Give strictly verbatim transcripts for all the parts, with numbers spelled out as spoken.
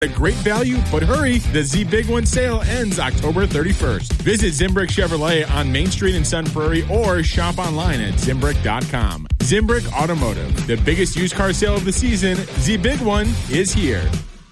A great value, but hurry, the Z Big One sale ends October thirty-first. Visit Zimbrick Chevrolet on Main Street in Sun Prairie or shop online at Zimbrick dot com. Zimbrick Automotive, the biggest used car sale of the season. Z Big One is here.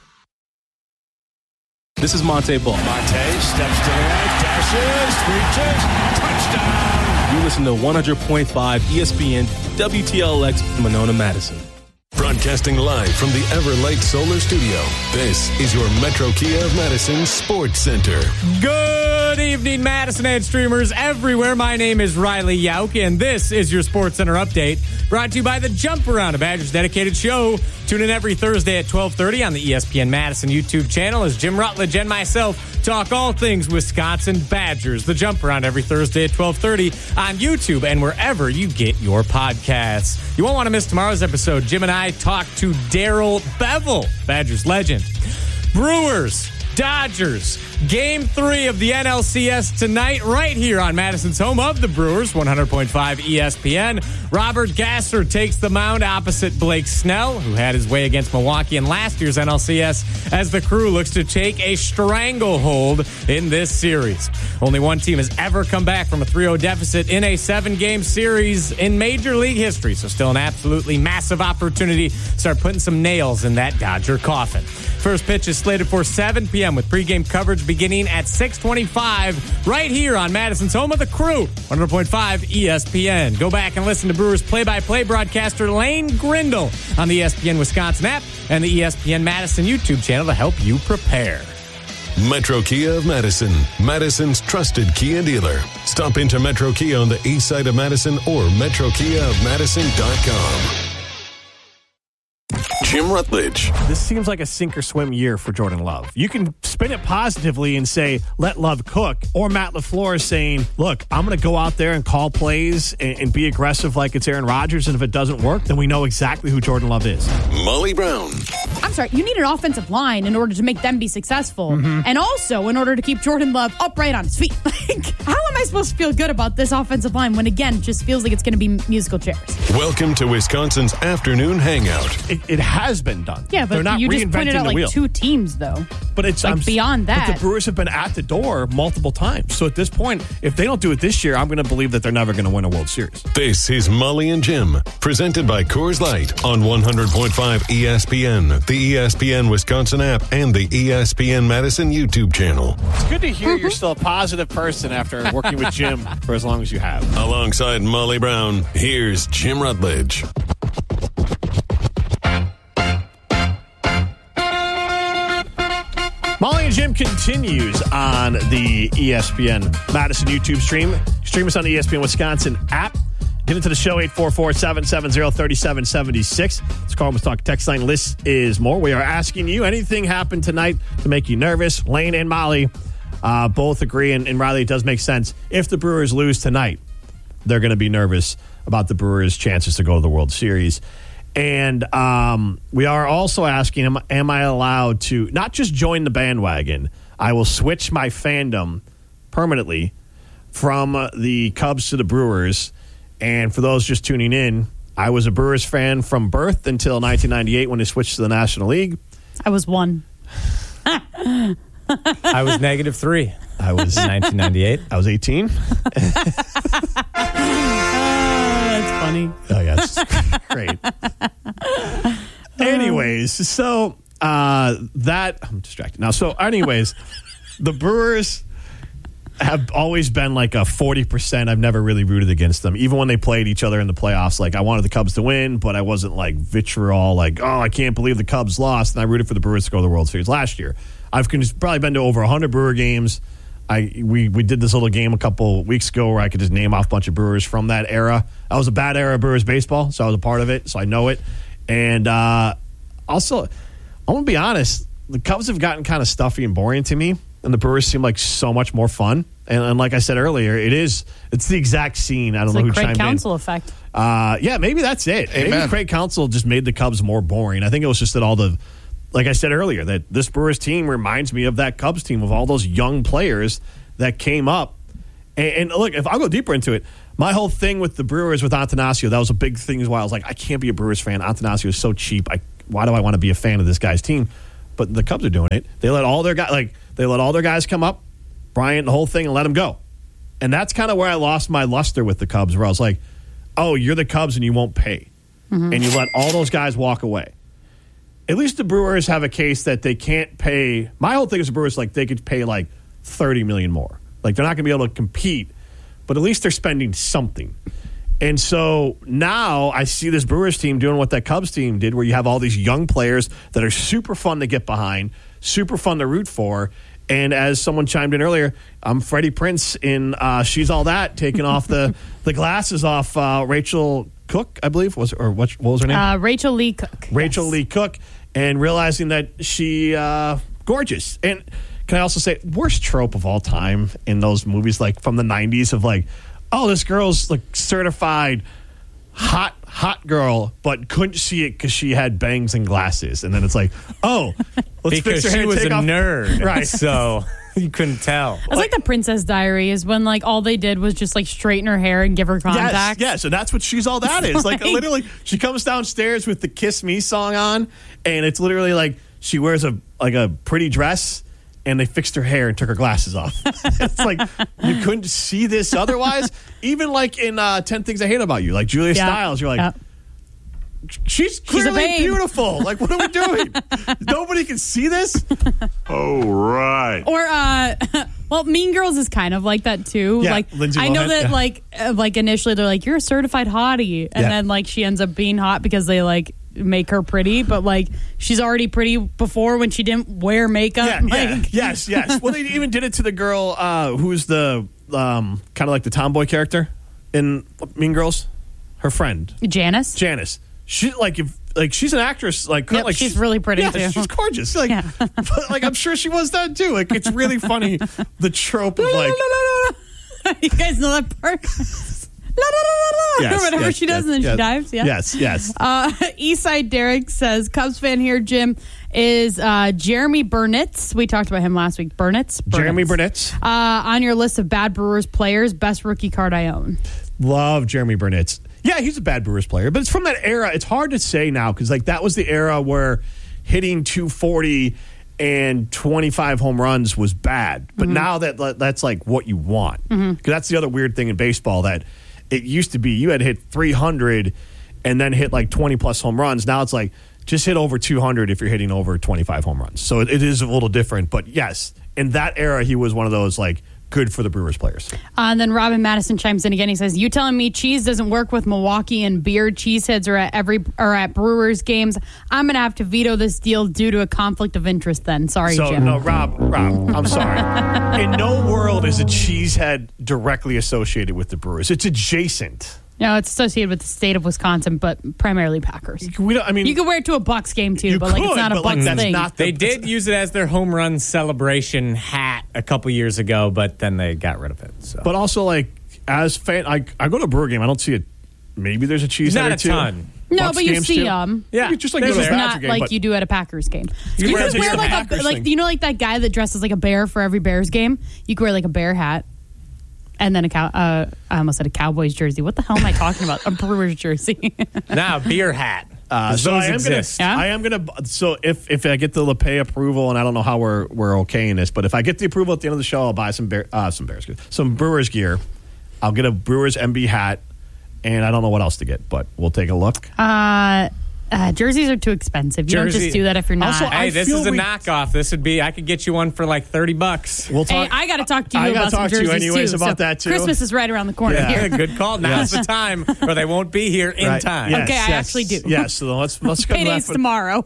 This is Monte Ball. Monte steps to the right, dashes, reaches, touchdown. You listen to one hundred point five E S P N W T L X Monona, Madison. Broadcasting live from the Everlight Solar Studio, this is your Metro Kia of Madison Sports Center. Good evening, Madison and streamers everywhere. My name is Riley Yauk, and this is your Sports Center update, brought to you by the Jump Around, a Badgers dedicated show. Tune in every Thursday at twelve thirty on the E S P N Madison YouTube channel as Jim Rutledge and myself talk all things Wisconsin Badgers. The Jump Around every Thursday at twelve thirty on YouTube and wherever you get your podcasts. You won't want to miss tomorrow's episode. Jim and I talk to Daryl Bevel, Badgers legend. Brewers, Dodgers, Game three of the N L C S tonight, right here on Madison's home of the Brewers, one hundred point five E S P N. Robert Gasser takes the mound opposite Blake Snell, who had his way against Milwaukee in last year's N L C S, as the Crew looks to take a stranglehold in this series. Only one team has ever come back from a three oh deficit in a seven-game series in Major League history, so still an absolutely massive opportunity to start putting some nails in that Dodger coffin. First pitch is slated for seven p.m. with pregame coverage beginning at six twenty-five right here on Madison's home of the Crew, one hundred point five E S P N. Go back and listen to Brewers play-by-play broadcaster Lane Grindle on the E S P N Wisconsin app and the E S P N Madison YouTube channel to help you prepare. Metro Kia of Madison, Madison's trusted Kia dealer. Stop into Metro Kia on the east side of Madison or metro kia of madison dot com. Jim Rutledge. This seems like a sink or swim year for Jordan Love. You can spin it positively and say, let Love cook. Or Matt LaFleur is saying, look, I'm going to go out there and call plays and, and be aggressive like it's Aaron Rodgers. And if it doesn't work, then we know exactly who Jordan Love is. Molly Brown. I'm sorry, you need an offensive line in order to make them be successful. Mm-hmm. And also in order to keep Jordan Love upright on his feet. Like, how am I supposed to feel good about this offensive line when, again, it just feels like it's going to be musical chairs? Welcome to Wisconsin's afternoon hangout. It, it has been done. Yeah, but They're not you just reinventing pointed out the like wheel. two teams, though. But it's like I'm, beyond that. But the Brewers have been at the door multiple times. So at this point, if they don't do it this year, I'm going to believe that they're never going to win a World Series. This is Molly and Jim, presented by Coors Light on one hundred point five E S P N, the E S P N Wisconsin app, and the E S P N Madison YouTube channel. It's good to hear you're still a positive person after working with Jim for as long as you have. Alongside Molly Brown, here's Jim Rutledge. Molly and Jim continues on the E S P N Madison YouTube stream. Stream us on the E S P N Wisconsin app. Get into the show, eight four four, seven seven zero, three seven seven six. Let's call Let's Talk text line. List is more. We are asking you, anything happened tonight to make you nervous? Lane and Molly uh, both agree, and, and Riley, it does make sense. If the Brewers lose tonight, they're going to be nervous about the Brewers' chances to go to the World Series. And um, we are also asking, am, am I allowed to not just join the bandwagon? I will switch my fandom permanently from uh, the Cubs to the Brewers. And for those just tuning in, I was a Brewers fan from birth until nineteen ninety-eight when they switched to the National League. I was one. I was negative three. I was nineteen ninety-eight. I was eighteen. That's funny. Oh, yeah, that's great. Anyways, so uh, that I'm distracted now. So, anyways, the Brewers have always been like a forty percent. I've never really rooted against them, even when they played each other in the playoffs. Like, I wanted the Cubs to win, but I wasn't like vitriol, like, oh, I can't believe the Cubs lost. And I rooted for the Brewers to go to the World Series last year. I've probably been to over one hundred Brewer games. I we we did this little game a couple weeks ago where I could just name off a bunch of Brewers from that era. That was a bad era of Brewers baseball, so I was a part of it, so I know it. And uh, also, I'm going to be honest, the Cubs have gotten kind of stuffy and boring to me, and the Brewers seem like so much more fun. And, and like I said earlier, it is it's the exact scene. I don't it's know the who Craig chimed Counsell in. effect. Uh, yeah, maybe that's it. Amen. Maybe Craig Counsell just made the Cubs more boring. I think it was just that all the, like I said earlier, that this Brewers team reminds me of that Cubs team of all those young players that came up. And, and look, if I'll go deeper into it, my whole thing with the Brewers with Attanasio, that was a big thing as well. I was like, I can't be a Brewers fan. Attanasio is so cheap. I, why do I want to be a fan of this guy's team? but the Cubs are doing it. They let all their guys like they let all their guys come up, Bryant, the whole thing, and let them go. And that's kind of where I lost my luster with the Cubs, where I was like, oh, you're the Cubs and you won't pay. Mm-hmm. And you let all those guys walk away. At least the Brewers have a case that they can't pay. My whole thing is the Brewers, like, they could pay like thirty million dollars more. Like, they're not going to be able to compete, but at least they're spending something. And so now I see this Brewers team doing what that Cubs team did, where you have all these young players that are super fun to get behind, super fun to root for. And as someone chimed in earlier, I'm Freddie Prinze in uh, She's All That, taking off the, the glasses off uh, Rachel Cook, I believe, was or what, what was her name? Uh, Rachel Lee Cook. Rachel yes. Lee Cook, and realizing that she uh, gorgeous. And can I also say, worst trope of all time in those movies, like from the nineties, of like, oh, this girl's like certified hot, hot girl, but couldn't see it because she had bangs and glasses. And then it's like, oh, let's because fix her she hair and was take a off. nerd, Right? So you couldn't tell. It's like, like the Princess Diary is when like all they did was just like straighten her hair and give her contacts. Yes, yes, and that's what She's All That is. Like, Like- literally, she comes downstairs with the Kiss Me song on, and it's literally like she wears a like a pretty dress, and they fixed her hair and took her glasses off. It's like you couldn't see this otherwise. Even like in uh, ten Things I Hate About You, like Julia Yeah. Stiles, you're like, Yeah. she's a clearly babe. beautiful. Like, what are we doing? Nobody can see this. Oh, right. Or, uh, well, Mean Girls is kind of like that too. Yeah, like, Lindsay I know Lohan, that, yeah. like, uh, like initially they're like, "You're a certified hottie," and Yeah. then like she ends up being hot because they like make her pretty, but like she's already pretty before when she didn't wear makeup. Yeah, like, yeah, yes, yes. Well, they even did it to the girl uh, who's the um, kind of like the tomboy character in Mean Girls. Her friend Janice. Janice. She like if like she's an actress. Like, Yep, like she's really pretty, yeah, too. She's gorgeous. Like, Yeah. but, like I'm sure she was that too. Like it's really funny the trope of like You guys know that part? La, la, la, la, la. yes, Whatever yes, she does, yes, and then yes, she dives. Yeah. Yes, yes. Uh, Eastside Derek says, Cubs fan here, Jim, is uh, Jeremy Burnitz. We talked about him last week. Burnitz? Burnitz. Jeremy Burnitz. Uh, on your list of bad Brewers players, best rookie card I own. Love Jeremy Burnitz. Yeah, he's a bad Brewers player, but it's from that era. It's hard to say now because like that was the era where hitting two forty and twenty-five home runs was bad. But mm-hmm. now that that's like what you want. Because mm-hmm. that's the other weird thing in baseball, that it used to be you had to hit three hundred and then hit like twenty plus home runs. Now it's like just hit over two hundred if you're hitting over twenty-five home runs. So it, it is a little different. But yes, in that era, he was one of those like good for the Brewers players. Uh, and then Robin Madison chimes in again. He says, "You telling me cheese doesn't work with Milwaukee and beer? Cheeseheads are at every or at Brewers games. I'm going to have to veto this deal due to a conflict of interest. Then sorry, so, Jim. No, Rob, Rob, I'm sorry. In no world is a cheesehead directly associated with the Brewers. It's adjacent. No, it's associated with the state of Wisconsin, but primarily Packers. We don't. I mean, you could wear it to a Bucks game too, you but like could, it's not a but, like, Bucks that's thing. not the- They did use it as their home run celebration hat a couple years ago, but then they got rid of it. So. But also, like, as fan, I, I go to a Brewer game. I don't see it. Maybe there's a cheesehead Not or a two. ton. No, Bucks but you games see too. them. Yeah. You just like They're go to a It's there. Badger not game, like but you do at a Packers game. You You, wear could it wear to like the a Packers like thing. you know like that guy that dresses like a bear for every Bears game. You could wear like a bear hat. And then a cow. Uh, I almost said a Cowboys jersey. What the hell am I talking about? A Brewers jersey. Now, beer hat. Uh, so those I am exist. gonna, Yeah? I am gonna. So if if I get the LePay approval, and I don't know how we're we're okaying this, but if I get the approval at the end of the show, I'll buy some bear, uh, some Bears, some Brewers gear. I'll get a Brewers M B hat, and I don't know what else to get, but we'll take a look. uh, uh, jerseys are too expensive. You Jersey- don't just do that if you're not. Also, Hey, I this feel is a we- knockoff. This would be, I could get you one for like thirty bucks. We'll Hey, talk. I got to talk to you I gotta about some talk to you jerseys anyways too. about So that, too. Christmas is right around the corner Yeah. here. Good call. Now's the time, or they won't be here in Right. time. Yes, Okay, I yes, actually do. Yes, so let's let's go to Payday's that. tomorrow.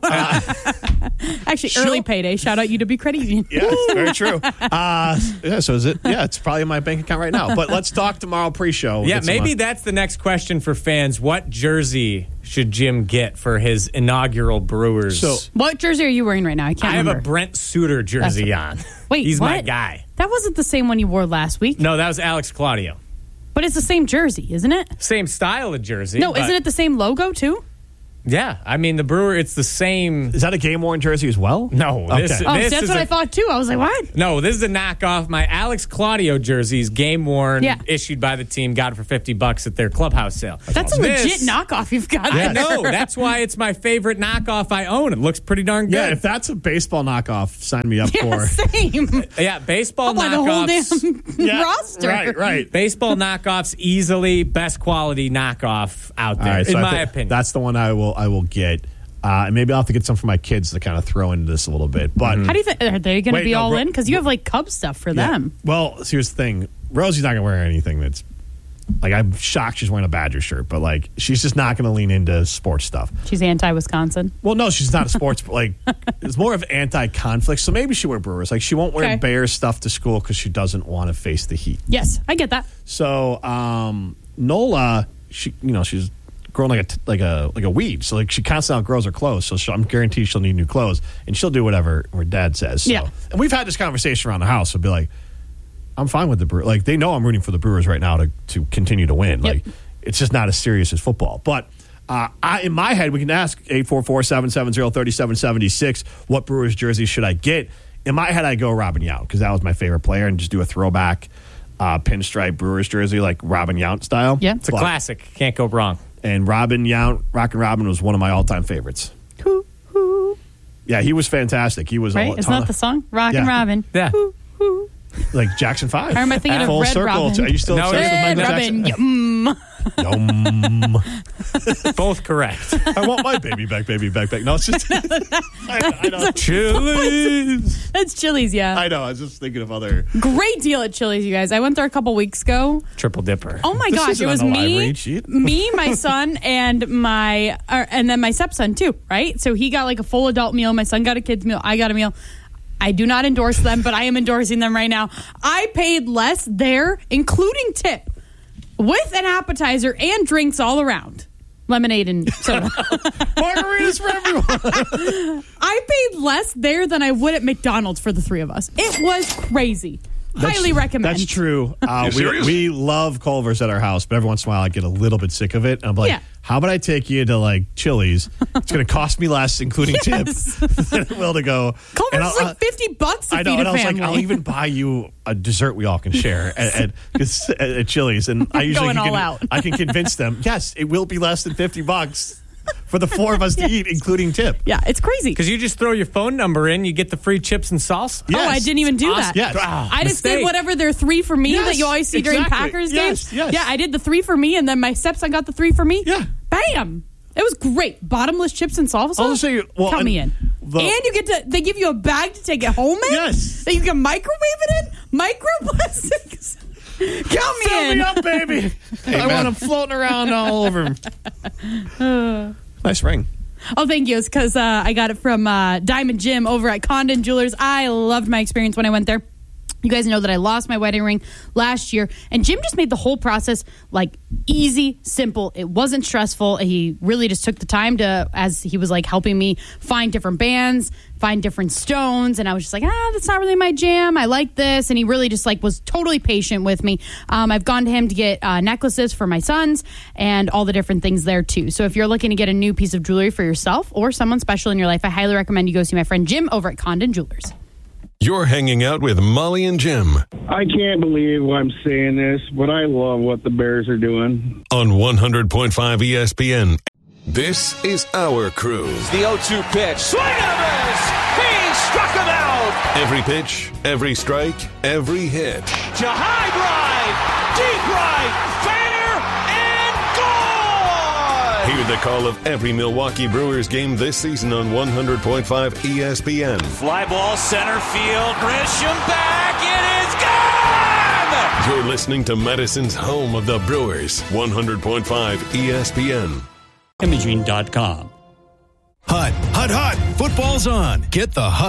Actually, She'll- early payday. Shout out U W Credit Union. Yes, very true. Uh, yeah, so is it? Yeah, it's probably in my bank account right now. But let's talk tomorrow pre-show. We'll Yeah, get some, maybe uh, that's the next question for fans. What jersey should Jim get for his inaugural Brewers? So- What jersey are you wearing right now? I can't I have remember. a Brent Suter jersey on. Wait, He's my what? guy. That wasn't the same one you wore last week. No, that was Alex Claudio. But it's the same jersey, isn't it? Same style of jersey. No, but isn't it the same logo too? Yeah, I mean the Brewer. It's the same. Is that a game-worn jersey as well? No, this, Okay. Oh, this so that's is what a, I thought too. I was like, what? No, this is a knockoff. My Alex Claudio jerseys, game worn, Yeah. issued by the team. Got it for fifty bucks at their clubhouse sale. That's a This- legit knockoff you've got I there. know. That's why it's my favorite knockoff I own. It looks pretty darn good. Yeah, if that's a baseball knockoff, sign me up Yeah, for. same. Yeah, baseball I'll buy the whole knockoffs. damn Yeah, roster. Right, right. Baseball knockoffs, easily best quality knockoff out there, All right, so in I my think opinion. that's the one I will I will get. Uh, and maybe I'll have to get some for my kids to kind of throw into this a little bit. But How do you think? Are they going to Wait, be no, all Ro- in? Because you have like Cub stuff for Yeah. them. Well, here's the thing. Rosie's not going to wear anything that's like, I'm shocked she's wearing a Badger shirt, but like she's just not going to lean into sports stuff. She's anti-Wisconsin. Well, no, she's not a sports like it's more of anti-conflict. So maybe she wear Brewers. Like she won't wear Okay. Bears stuff to school because she doesn't want to face the heat. Yes, I get that. So um, Nola, she you know she's growing like a t- like a like a weed. So like she constantly outgrows her clothes. So she'll, I'm guaranteed she'll need new clothes, and she'll do whatever her dad says. So. Yeah. And we've had this conversation around the house. We'll be like, I'm fine with the Brewers. Like they know I'm rooting for the Brewers right now to to continue to win. Yep. Like it's just not as serious as football. But uh, I, in my head, we can ask eight four four, seven seven zero, three seven seven six what Brewers jersey should I get? In my head, I go Robin Yount because that was my favorite player, and just do a throwback uh, pinstripe Brewers jersey like Robin Yount style. Yeah. it's a But- classic. Can't go wrong. And Robin Yount, Rockin' Robin was one of my all-time favorites. Hoo, hoo. Yeah, he was fantastic. He was Right? all, Isn't that the song? Rockin' Yeah. Robin. Yeah. Hoo, hoo. like Jackson Five. Or am I thinking of Full Red circle. Robin? Are you still No, obsessed Red with Michael Robin. Jackson? Yum. Yum. Both correct. I want my baby back, baby back, back. No, it's just. I, I know. Chili's. That's Chili's, yeah. I know. I was just thinking of other. Great deal at Chili's, you guys. I went there a couple weeks ago. Triple dipper. Oh my This gosh, isn't it was on the live me, read sheet. me, my son, and my uh, and then my stepson too. Right, so he got like a full adult meal. My son got a kid's meal. I got a meal. I do not endorse them, but I am endorsing them right now. I paid less there, including tip, with an appetizer and drinks all around. Lemonade and soda. Margaritas for everyone. I paid less there than I would at McDonald's for the three of us. It was crazy. Highly recommend. That's true. Uh, we, serious? we love Culver's at our house, but every once in a while I get a little bit sick of it. And I'm like, Yeah. how about I take you to like Chili's? It's going to cost me less, including Yes. tip, than it will to go. Culver's And is I'll- like fifty bucks to I know, feed and a I was family. like, I'll even buy you a dessert we all can share at, at, 'cause- at, at Chili's. And I usually Going can, all out. I can convince them, yes, it will be less than fifty bucks for the four of us to eat, including tip. Yeah, it's crazy. Because you just throw your phone number in, you get the free chips and salsa. Yes. Oh, I didn't even do Awesome. that. Yes. Wow. I just Mistake. did whatever their three for me Yes, that you always see during exactly. Packers Yes, games. yes. Yeah, I did the three for me, and then my stepson got the three for me. Yeah. Bam. It was great. Bottomless chips and salsa. I'll just say, well, Count me and in. the- and you get to, they give you a bag to take it home in? Yes. That you can microwave it in? Microplastics? Count me Fill in. me up, baby. I want them floating around all over. Nice ring. Oh, thank you. It's because uh, I got it from uh, Diamond Jim over at Condon Jewelers. I loved my experience when I went there. You guys know that I lost my wedding ring last year, and Jim just made the whole process like easy, simple. It wasn't stressful. He really just took the time to, as he was like helping me find different bands, find different stones, and I was just like, ah, that's not really my jam. I like this, and he really just like was totally patient with me. Um, I've gone to him to get uh, necklaces for my sons and all the different things there too. So if you're looking to get a new piece of jewelry for yourself or someone special in your life, I highly recommend you go see my friend Jim over at Condon Jewelers. You're hanging out with Molly and Jim I can't believe I'm saying this, but I love what the Bears are doing. on one hundred point five E S P N. This is our crew. The oh two pitch. Swing and a miss. He struck him out. Every pitch, every strike, every hit. To high drive. Deep right. Fair and gone. Hear the call of every Milwaukee Brewers game this season on one hundred point five E S P N. Fly ball center field. Grisham back. It is gone. You're listening to Madison's home of the Brewers, one hundred point five E S P N. Imaging dot com. Hut, hut, hut. Football's on. Get the hut.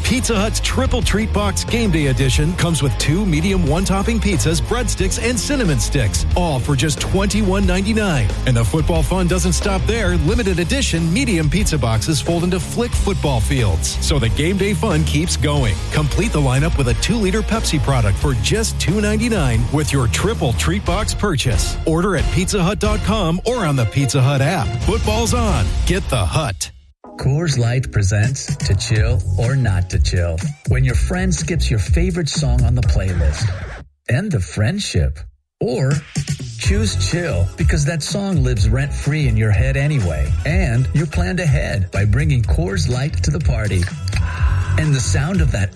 Pizza Hut's Triple Treat Box Game Day Edition comes with two medium one-topping pizzas, breadsticks, and cinnamon sticks, all for just twenty-one ninety-nine. And the football fun doesn't stop there. Limited edition medium pizza boxes fold into Flick football fields. So the game day fun keeps going. Complete the lineup with a two-liter Pepsi product for just two ninety-nine with your Triple Treat Box purchase. Order at pizza hut dot com or on the Pizza Hut app. Football's on. Get the Hut. Coors Light presents To Chill or Not to Chill. When your friend skips your favorite song on the playlist. End the friendship. Or choose chill because that song lives rent-free in your head anyway. And you're planned ahead by bringing Coors Light to the party. And the sound of that